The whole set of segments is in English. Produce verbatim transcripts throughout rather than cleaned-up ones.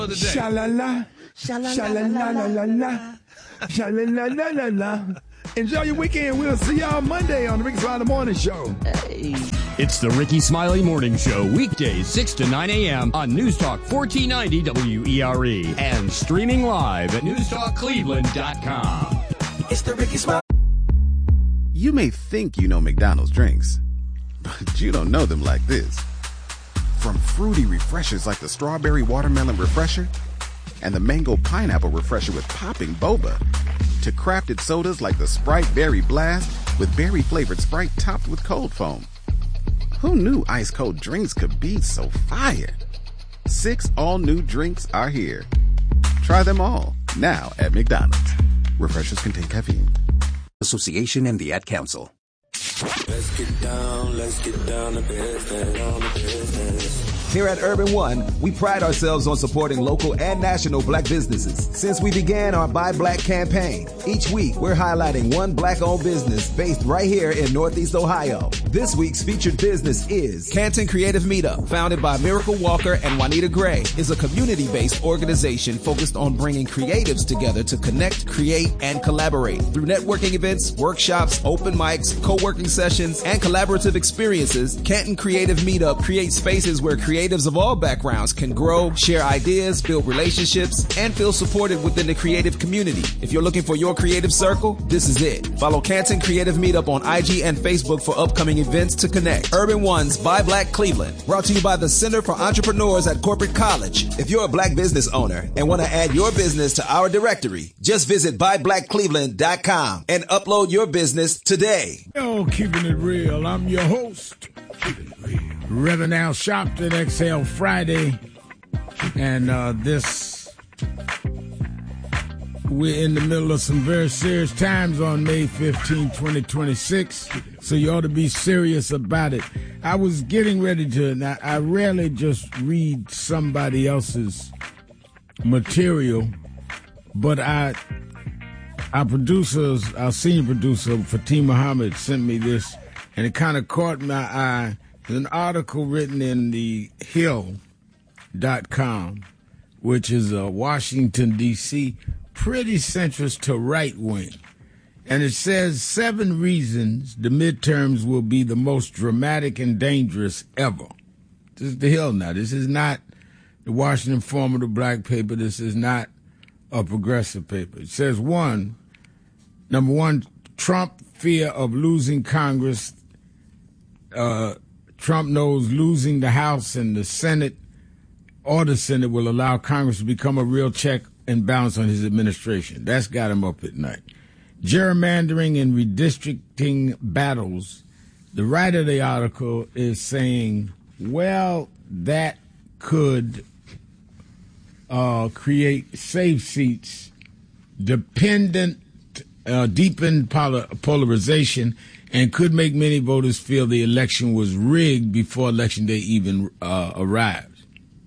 Sha-la-la, sha-la-la-la-la-la, sha-la-la-la-la-la. Enjoy your weekend. We'll see y'all Monday on the Ricky Smiley Morning Show. Hey. It's the Ricky Smiley Morning Show, weekdays six to nine a.m. on News Talk fourteen ninety W E R E and streaming live at news talk cleveland dot com. It's the Ricky Smiley. You may think you know McDonald's drinks, but you don't know them like this. From fruity refreshers like the Strawberry Watermelon Refresher and the Mango Pineapple Refresher with popping boba, to crafted sodas like the Sprite Berry Blast with berry-flavored Sprite topped with cold foam. Who knew ice-cold drinks could be so fire? Six all-new drinks are here. Try them all, now at McDonald's. Refreshers contain caffeine. Association and the Ad Council. Let's get down, let's get down to business, down to business. Here at Urban One, we pride ourselves on supporting local and national black businesses. Since we began our Buy Black campaign, each week we're highlighting one black-owned business based right here in Northeast Ohio. This week's featured business is Canton Creative Meetup, founded by Miracle Walker and Juanita Gray, is a community-based organization focused on bringing creatives together to connect, create, and collaborate. Through networking events, workshops, open mics, co-working sessions, and collaborative experiences, Canton Creative Meetup creates spaces where creatives of all backgrounds can grow, share ideas, build relationships, and feel supported within the creative community. If you're looking for your creative circle, this is it. Follow Canton Creative Meetup on I G and Facebook for upcoming events to connect. Urban One's Buy Black Cleveland, brought to you by the Center for Entrepreneurs at Corporate College. If you're a black business owner and want to add your business to our directory, just visit buy black cleveland dot com and upload your business today. Yo, keeping it real. I'm your host, Reverend Al Sharpton, Exhale Friday, and uh, this, we're in the middle of some very serious times on May fifteenth, twenty twenty-six, so you ought to be serious about it. I was getting ready to, now I rarely just read somebody else's material, but I, our producers, our senior producer, Fatima Muhammad, sent me this, and it kind of caught my eye. An article written in the hill dot com, which is a Washington, D C, pretty centrist to right wing. And it says seven reasons the midterms will be the most dramatic and dangerous ever. This is the Hill now. This is not the Washington Forum or the Black paper. This is not a progressive paper. It says one, number one, Trump fear of losing Congress. Uh, Trump knows losing the House and the Senate or the Senate will allow Congress to become a real check and balance on his administration. That's got him up at night. Gerrymandering and redistricting battles. The writer of the article is saying, well, that could uh, create safe seats, dependent, uh, deepen polar- polarization, and could make many voters feel the election was rigged before Election Day even uh, arrives.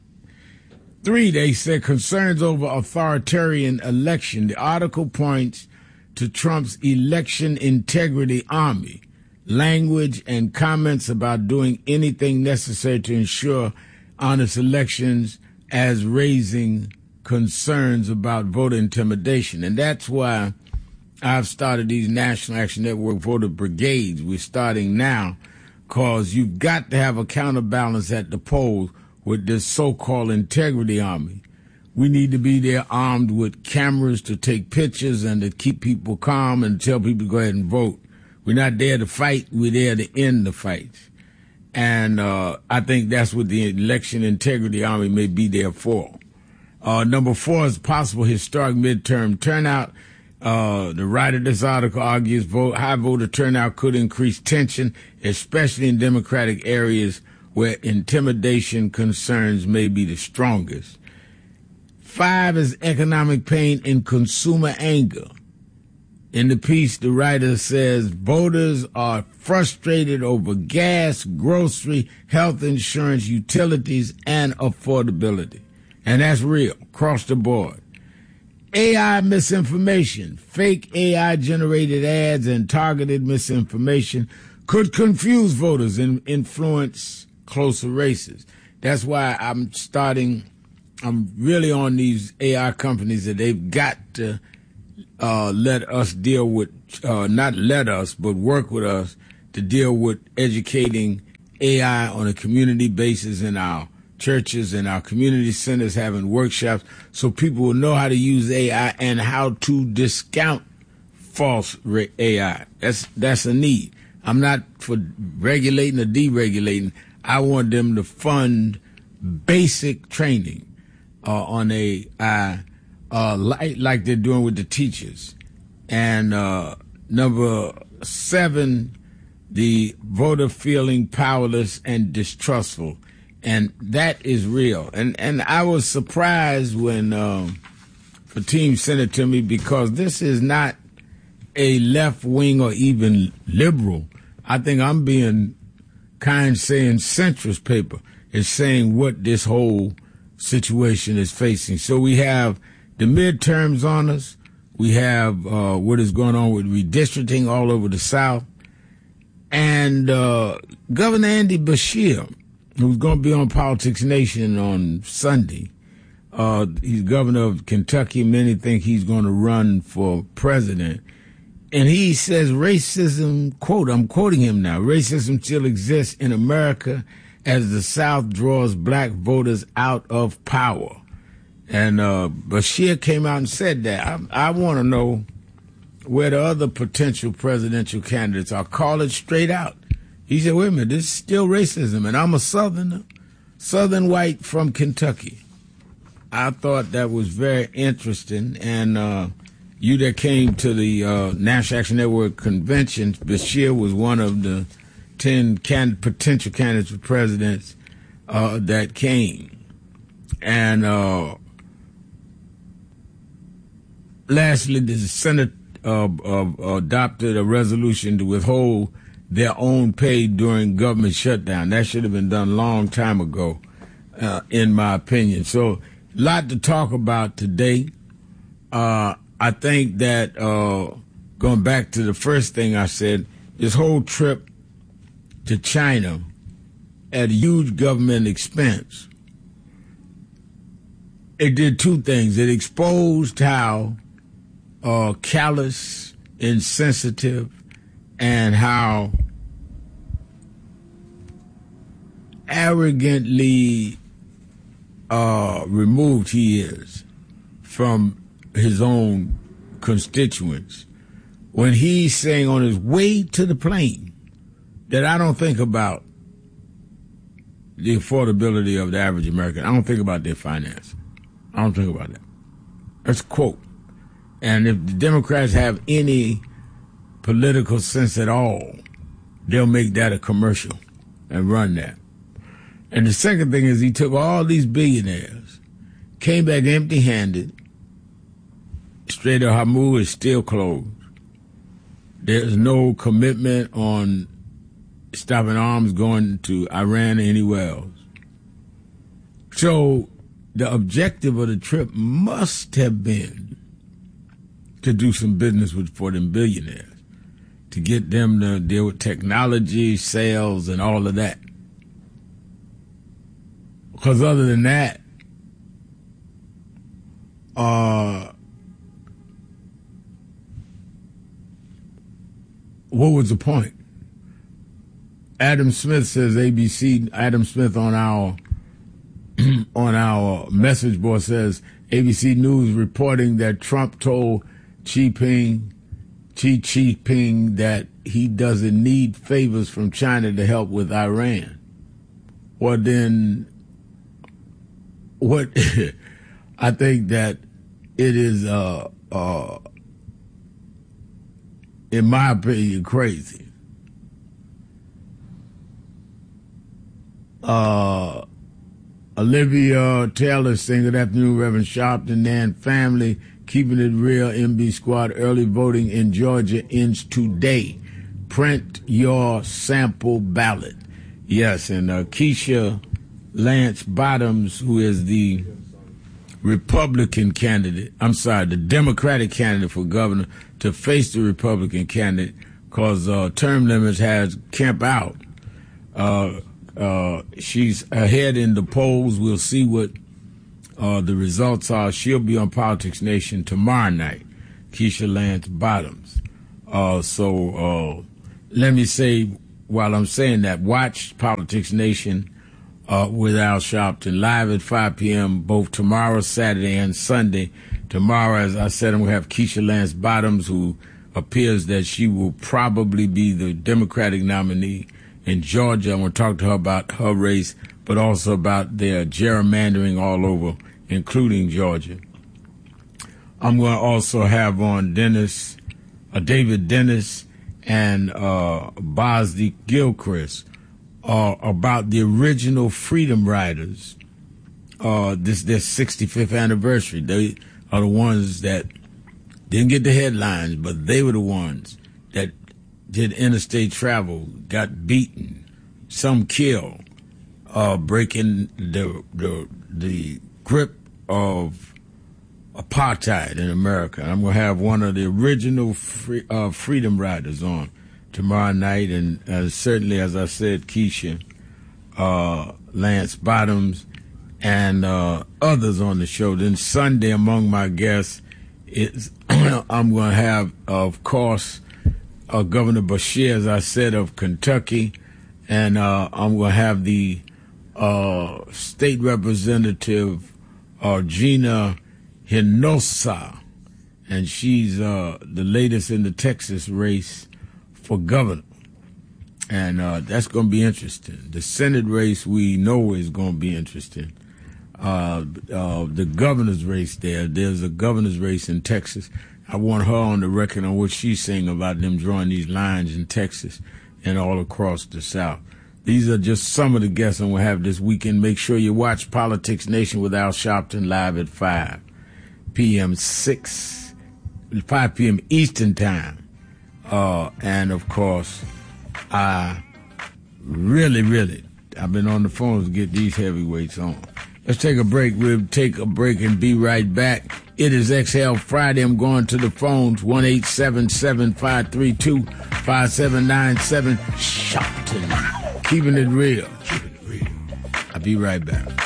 Three, they said concerns over authoritarian election. The article points to Trump's election integrity army, language and comments about doing anything necessary to ensure honest elections as raising concerns about voter intimidation. And that's why I've started these National Action Network voter brigades. We're starting now because you've got to have a counterbalance at the polls with this so-called integrity army. We need to be there armed with cameras to take pictures and to keep people calm and tell people to go ahead and vote. We're not there to fight. We're there to end the fights. And uh, I think that's what the election integrity army may be there for. Uh, number four is possible historic midterm turnout. Uh, the writer of this article argues vote, high voter turnout could increase tension, especially in Democratic areas where intimidation concerns may be the strongest. Five is economic pain and consumer anger. In the piece, the writer says voters are frustrated over gas, grocery, health insurance, utilities, and affordability. And that's real, across the board. A I misinformation, fake A I-generated ads and targeted misinformation could confuse voters and influence closer races. That's why I'm starting I'm really on these A I companies that they've got to uh, let us deal with, uh, not let us, but work with us to deal with educating A I on a community basis in our churches and our community centers, having workshops so people will know how to use A I and how to discount false A I. That's that's a need. I'm not for regulating or deregulating. I want them to fund basic training uh, on A I, uh, like, like they're doing with the teachers. And uh, number seven, the voter feeling powerless and distrustful. And that is real. And and I was surprised when um, Fatim sent it to me, because this is not a left wing or even liberal. I think I'm being kind saying centrist paper is saying what this whole situation is facing. So we have the midterms on us. We have uh, what is going on with redistricting all over the South. And uh, Governor Andy Beshear, who's going to be on Politics Nation on Sunday, uh, he's governor of Kentucky. Many think he's going to run for president. And he says racism, quote, I'm quoting him now, racism still exists in America as the South draws black voters out of power. And uh, Beshear came out and said that. I, I want to know where the other potential presidential candidates are. Call it straight out. He said, wait a minute, this is still racism, and I'm a Southerner, Southern white from Kentucky. I thought that was very interesting, and uh, you that came to the uh, National Action Network convention, Beshear was one of the ten can- potential candidates for presidents uh, that came. And uh, lastly, the Senate uh, uh, adopted a resolution to withhold their own pay during government shutdown. That should have been done a long time ago, uh, in my opinion. So, a lot to talk about today. Uh, I think that, uh, going back to the first thing I said, this whole trip to China at a huge government expense, it did two things. It exposed how uh, callous, insensitive, and how arrogantly uh, removed he is from his own constituents when he's saying on his way to the plane that I don't think about the affordability of the average American. I don't think about their finance. I don't think about that. That's a quote. And if the Democrats have any political sense at all, they'll make that a commercial and run that. And the second thing is he took all these billionaires, came back empty-handed. Strait of Hormuz is still closed. There's no commitment on stopping arms going to Iran or anywhere else. So the objective of the trip must have been to do some business with for them billionaires, to get them to deal with technology, sales, and all of that. Because other than that, uh, what was the point? Adam Smith says A B C. Adam Smith on our on our message board says A B C News reporting that Trump told Xi Jinping, Xi Jinping that he doesn't need favors from China to help with Iran. Well, then, what? I think that it is, uh, uh, in my opinion, crazy. Uh, Olivia Taylor saying, good afternoon, Reverend Sharpton and family. Keeping it real, M B Squad. Early voting in Georgia ends today. Print your sample ballot. Yes, and uh, Keisha Lance Bottoms, who is the Republican candidate, I'm sorry, the Democratic candidate for governor, to face the Republican candidate because uh, term limits has Kemp out. Uh, uh, she's ahead in the polls. We'll see what Uh, the results are she'll be on Politics Nation tomorrow night, Keisha Lance Bottoms. Uh, so uh, let me say, while I'm saying that, watch Politics Nation uh, with Al Sharpton live at five p.m. both tomorrow, Saturday, and Sunday. Tomorrow, as I said, I'm going to have Keisha Lance Bottoms, who appears that she will probably be the Democratic nominee in Georgia. I'm going to talk to her about her race, but also about their gerrymandering all over, including Georgia. I'm going to also have on Dennis, uh, David Dennis and uh, Bosley Gilchrist uh, about the original Freedom Riders. Uh, this their sixty-fifth anniversary. They are the ones that didn't get the headlines, but they were the ones that did interstate travel, got beaten, some killed, uh, breaking the, the the grip of apartheid in America. I'm going to have one of the original free, uh, Freedom Riders on tomorrow night, and uh, certainly, as I said, Keisha, uh, Lance Bottoms, and uh, others on the show. Then Sunday, among my guests, is I'm going to have, of course, uh, Governor Beshear, as I said, of Kentucky, and uh, I'm going to have the uh, state representative, uh, Gina Hinosa, and she's uh, the latest in the Texas race for governor. And uh, that's going to be interesting. The Senate race we know is going to be interesting. Uh, uh, the governor's race there, there's a governor's race in Texas. I want her on the record on what she's saying about them drawing these lines in Texas and all across the South. These are just some of the guests I'm going to have this weekend. Make sure you watch Politics Nation with Al Sharpton live at five p.m. six, five p.m. Eastern Time. Uh, and, of course, I really, really, I've been on the phone to get these heavyweights on. Let's take a break. We'll take a break and be right back. It is Exhale Friday. I'm going to the phones, one eight seven seven, five three two, five seven nine seven. Sharpton. Keeping it real. Keep it real. I'll be right back.